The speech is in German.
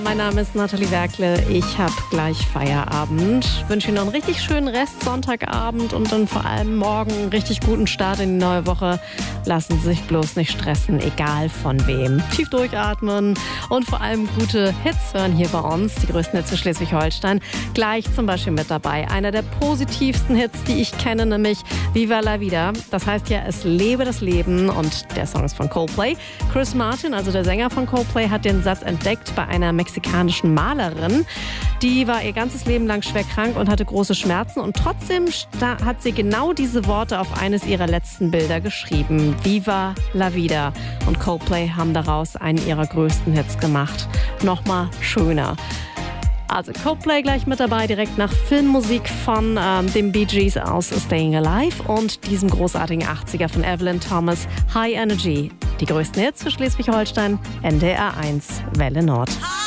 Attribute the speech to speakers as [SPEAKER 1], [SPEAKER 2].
[SPEAKER 1] Mein Name ist Nathalie Werkle, ich habe gleich Feierabend. Ich wünsche Ihnen noch einen richtig schönen Rest Sonntagabend und dann vor allem morgen einen richtig guten Start in die neue Woche. Lassen Sie sich bloß nicht stressen, egal von wem. Tief durchatmen und vor allem gute Hits hören hier bei uns, die größten Hits für Schleswig-Holstein. Gleich zum Beispiel mit dabei einer der positivsten Hits, die ich kenne, nämlich Viva la Vida. Das heißt ja, es lebe das Leben und der Song ist von Coldplay. Chris Martin, also der Sänger von Coldplay, hat den Satz entdeckt bei einer mexikanischen Malerin. Die war ihr ganzes Leben lang schwer krank und hatte große Schmerzen und trotzdem hat sie genau diese Worte auf eines ihrer letzten Bilder geschrieben. Viva la Vida. Und Coldplay haben daraus einen ihrer größten Hits gemacht. Nochmal schöner. Also Coldplay gleich mit dabei, direkt nach Filmmusik von den Bee Gees aus Staying Alive und diesem großartigen 80er von Evelyn Thomas, High Energy. Die größten Hits für Schleswig-Holstein, NDR 1, Welle Nord.